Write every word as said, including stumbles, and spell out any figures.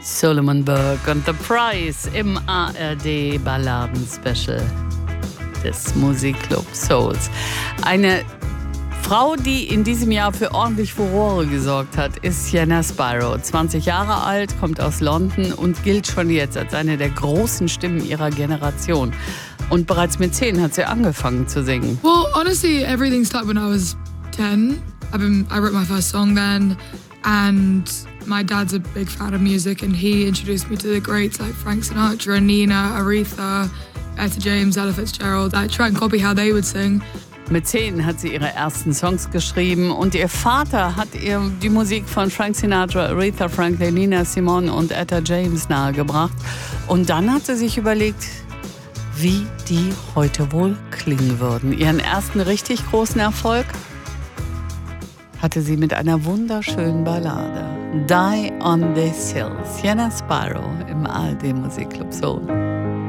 Solomon Burke und The Price im A R D Balladen-Special des Musikclub Souls. Eine Frau, die in diesem Jahr für ordentlich Furore gesorgt hat, ist Sienna Spyro. zwanzig Jahre alt, kommt aus London und gilt schon jetzt als eine der großen Stimmen ihrer Generation. Und bereits mit zehn hat sie angefangen zu singen. Well, honestly, everything started when I was ten. I've been, I wrote my first song then, and my dad's a big fan of music, and he introduced me to the greats like Frank Sinatra, Nina, Aretha, Etta James, Ella Fitzgerald. I try and copy how they would sing. Mit zehn hat sie ihre ersten Songs geschrieben und ihr Vater hat ihr die Musik von Frank Sinatra, Aretha Franklin, Nina Simone und Etta James nahegebracht. Und dann hat sie sich überlegt, wie die heute wohl klingen würden. Ihren ersten richtig großen Erfolg hatte sie mit einer wunderschönen Ballade. Die on this Hill. Sienna Spyro im A R D Musikclub Soul.